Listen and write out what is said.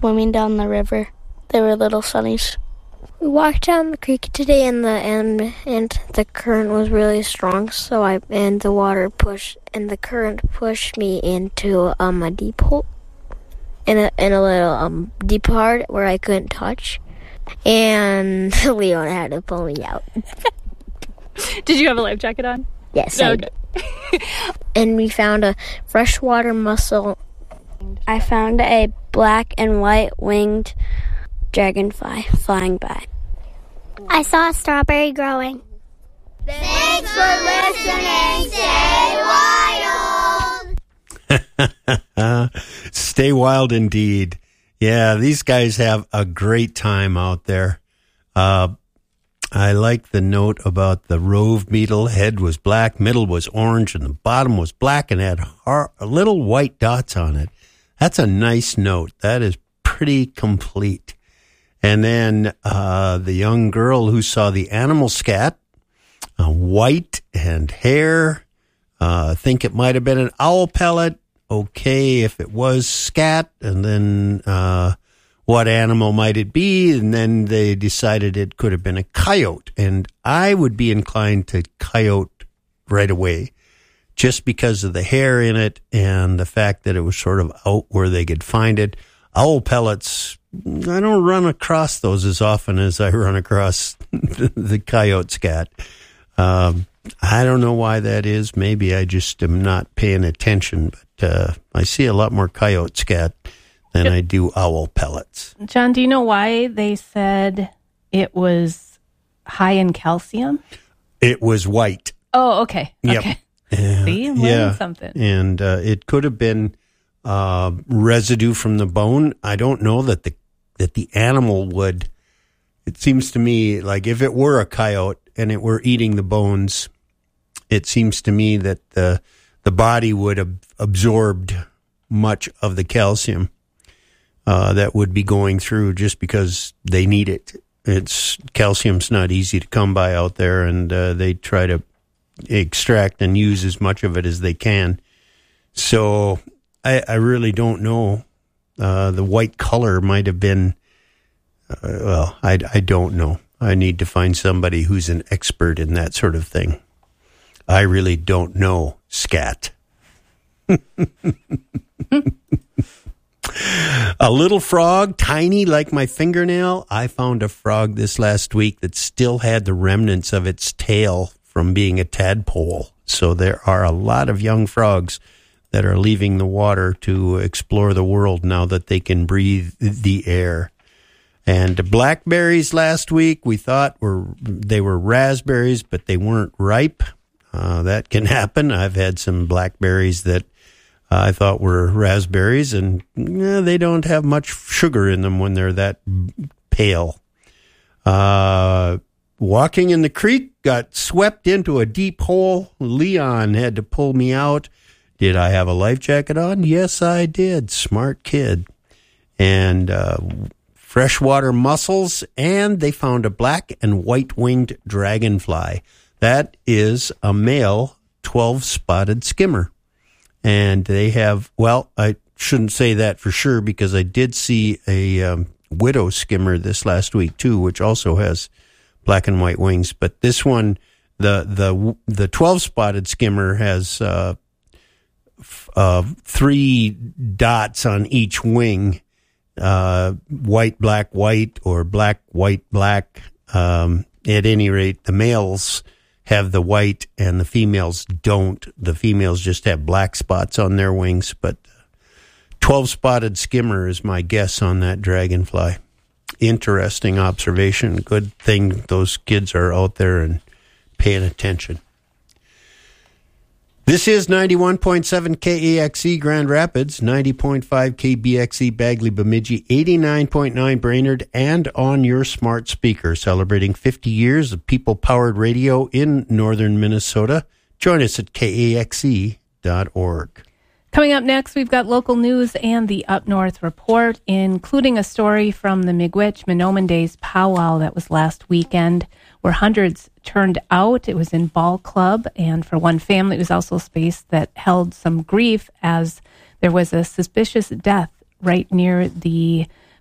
swimming down the river. They were little sunnies. We walked down the creek today, and the current was really strong. The current pushed me into a deep hole, in a little deep part where I couldn't touch, and Leon had to pull me out. Did you have a life jacket on? Yes, I did. And we found a freshwater mussel. I found a black and white winged dragonfly flying by. I saw a strawberry growing. Thanks for listening. Stay wild. Stay wild indeed. Yeah, these guys have a great time out there. I like the note about the rove beetle. Head was black, middle was orange, and the bottom was black and had little white dots on it. That's a nice note. That is pretty complete. And then the young girl who saw the animal scat, white and hair. I think it might have been an owl pellet. Okay, if it was scat, and then what animal might it be? And then they decided it could have been a coyote. And I would be inclined to coyote right away, just because of the hair in it and the fact that it was sort of out where they could find it. Owl pellets, I don't run across those as often as I run across the coyote scat. I don't know why that is. Maybe I just am not paying attention, but I see a lot more coyote scat than I do owl pellets. John, do you know why they said it was high in calcium? It was white. Oh, okay. Yep. Okay. See, I'm learning something. And it could have been residue from the bone. I don't know that the animal would. It seems to me like if it were a coyote and it were eating the bones, it seems to me that the body would have absorbed much of the calcium that would be going through just because they need it. Calcium's not easy to come by out there, and they try to extract and use as much of it as they can. So I really don't know. The white color might have been, I don't know. I need to find somebody who's an expert in that sort of thing. I really don't know, scat. A little frog, tiny like my fingernail. I found a frog this last week that still had the remnants of its tail from being a tadpole. So there are a lot of young frogs that are leaving the water to explore the world now that they can breathe the air. And blackberries last week, we thought they were raspberries, but they weren't ripe. That can happen. I've had some blackberries that I thought were raspberries, and they don't have much sugar in them when they're that pale. Walking in the creek, got swept into a deep hole. Leon had to pull me out. Did I have a life jacket on? Yes, I did. Smart kid. And freshwater mussels, and they found a black and white-winged dragonfly. That is a male 12-spotted skimmer. And they have, well, I shouldn't say that for sure because I did see a widow skimmer this last week too, which also has black and white wings. But this one, the 12-spotted skimmer has 3 dots on each wing, white, black, white, or black, white, black. At any rate, the males have the white and the females don't. The females just have black spots on their wings, but 12-spotted skimmer is my guess on that dragonfly. Interesting observation. Good thing those kids are out there and paying attention. This is 91.7 KAXE Grand Rapids, 90.5 KBXE Bagley Bemidji, 89.9 Brainerd, and on your smart speaker, celebrating 50 years of people-powered radio in northern Minnesota. Join us at kaxe.org. Coming up next, we've got local news and the Up North Report, including a story from the Miigwech Mahnomen Days powwow that was last weekend, where hundreds turned out. It was in Ball Club, and for one family, it was also a space that held some grief as there was a suspicious death right near the